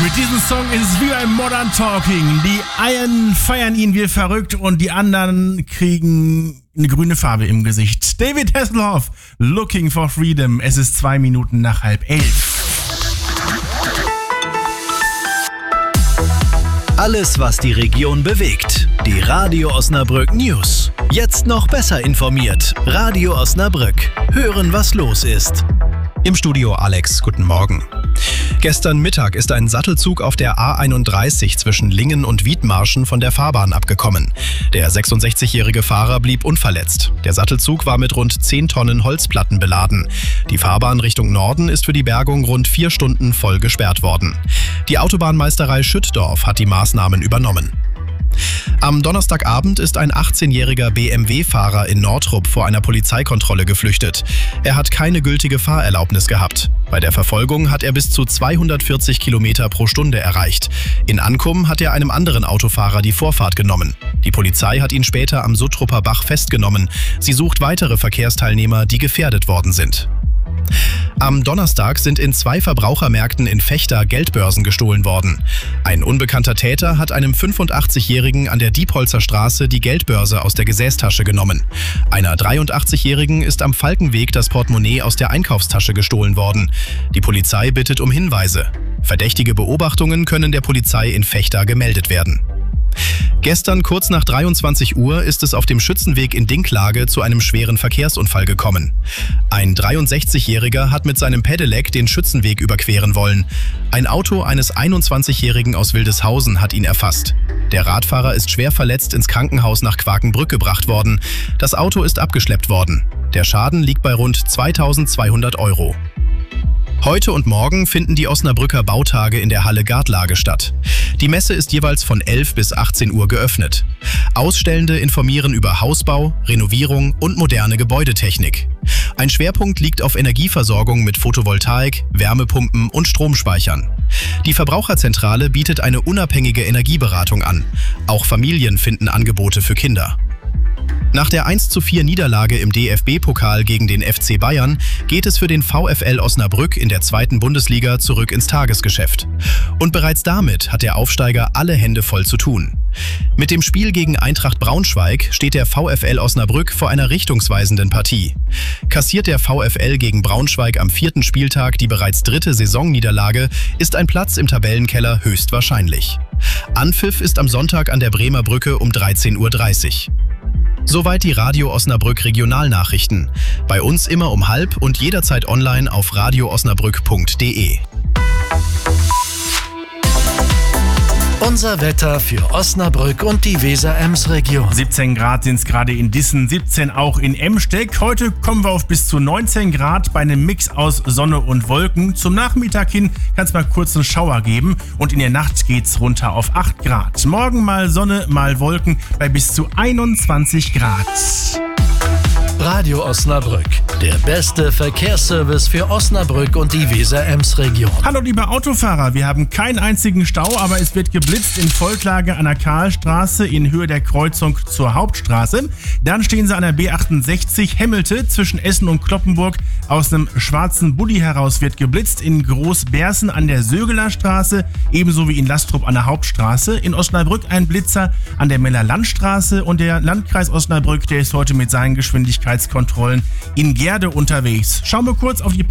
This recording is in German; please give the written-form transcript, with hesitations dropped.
Mit diesem Song ist es wie beim Modern Talking. Die einen feiern ihn wie verrückt und die anderen kriegen eine grüne Farbe im Gesicht. David Hasselhoff, Looking for Freedom. Es ist 2 Minuten nach 10:30. Alles, was die Region bewegt. Die Radio Osnabrück News. Jetzt noch besser informiert. Radio Osnabrück. Hören, was los ist. Im Studio Alex, guten Morgen. Gestern Mittag ist ein Sattelzug auf der A31 zwischen Lingen und Wiedmarschen von der Fahrbahn abgekommen. Der 66-jährige Fahrer blieb unverletzt. Der Sattelzug war mit rund 10 Tonnen Holzplatten beladen. Die Fahrbahn Richtung Norden ist für die Bergung rund 4 Stunden voll gesperrt worden. Die Autobahnmeisterei Schüttdorf hat die Maßnahmen übernommen. Am Donnerstagabend ist ein 18-jähriger BMW-Fahrer in Nordrup vor einer Polizeikontrolle geflüchtet. Er hat keine gültige Fahrerlaubnis gehabt. Bei der Verfolgung hat er bis zu 240 Kilometer pro Stunde erreicht. In Ankum hat er einem anderen Autofahrer die Vorfahrt genommen. Die Polizei hat ihn später am Suttrupper Bach festgenommen. Sie sucht weitere Verkehrsteilnehmer, die gefährdet worden sind. Am Donnerstag sind in 2 Verbrauchermärkten in Vechta Geldbörsen gestohlen worden. Ein unbekannter Täter hat einem 85-Jährigen an der Diepholzer Straße die Geldbörse aus der Gesäßtasche genommen. Einer 83-Jährigen ist am Falkenweg das Portemonnaie aus der Einkaufstasche gestohlen worden. Die Polizei bittet um Hinweise. Verdächtige Beobachtungen können der Polizei in Vechta gemeldet werden. Gestern kurz nach 23 Uhr ist es auf dem Schützenweg in Dinklage zu einem schweren Verkehrsunfall gekommen. Ein 63-Jähriger hat mit seinem Pedelec den Schützenweg überqueren wollen. Ein Auto eines 21-Jährigen aus Wildeshausen hat ihn erfasst. Der Radfahrer ist schwer verletzt ins Krankenhaus nach Quakenbrück gebracht worden. Das Auto ist abgeschleppt worden. Der Schaden liegt bei rund 2.200 €. Heute und morgen finden die Osnabrücker Bautage in der Halle Gartlage statt. Die Messe ist jeweils von 11 bis 18 Uhr geöffnet. Ausstellende informieren über Hausbau, Renovierung und moderne Gebäudetechnik. Ein Schwerpunkt liegt auf Energieversorgung mit Photovoltaik, Wärmepumpen und Stromspeichern. Die Verbraucherzentrale bietet eine unabhängige Energieberatung an. Auch Familien finden Angebote für Kinder. Nach der 1:4 Niederlage im DFB-Pokal gegen den FC Bayern geht es für den VfL Osnabrück in der 2. Bundesliga zurück ins Tagesgeschäft. Und bereits damit hat der Aufsteiger alle Hände voll zu tun. Mit dem Spiel gegen Eintracht Braunschweig steht der VfL Osnabrück vor einer richtungsweisenden Partie. Kassiert der VfL gegen Braunschweig am 4. Spieltag die bereits 3. Saisonniederlage, ist ein Platz im Tabellenkeller höchstwahrscheinlich. Anpfiff ist am Sonntag an der Bremer Brücke um 13:30 Uhr. Soweit die Radio Osnabrück Regionalnachrichten. Bei uns immer um 12:30 und jederzeit online auf radioosnabrück.de. Unser Wetter für Osnabrück und die Weser-Ems-Region. 17 Grad sind es gerade in Dissen, 17 auch in Emsteck. Heute kommen wir auf bis zu 19 Grad bei einem Mix aus Sonne und Wolken. Zum Nachmittag hin kann es mal kurz einen Schauer geben und in der Nacht geht's runter auf 8 Grad. Morgen mal Sonne, mal Wolken bei bis zu 21 Grad. Radio Osnabrück, der beste Verkehrsservice für Osnabrück und die Weser-Ems-Region. Hallo liebe Autofahrer, wir haben keinen einzigen Stau, aber es wird geblitzt in Volklage an der Karlstraße in Höhe der Kreuzung zur Hauptstraße. Dann stehen sie an der B68 Hemmelte zwischen Essen und Kloppenburg. Aus einem schwarzen Bulli heraus wird geblitzt in Großbersen an der Sögelerstraße, ebenso wie in Lastrup an der Hauptstraße. In Osnabrück ein Blitzer an der Meller-Landstraße und der Landkreis Osnabrück, der ist heute mit seinen Geschwindigkeitskontrollen in Gerde unterwegs. Schauen wir kurz auf die